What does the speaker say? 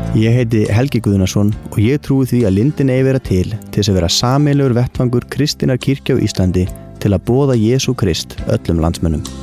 Ég heiti Helgi Guðnason og ég trúi því að Lindin eigi vera til þess að vera sameiginlegur vettvangur kristinnar kirkju á Íslandi til að boða Jesú Krist öllum landsmönnum.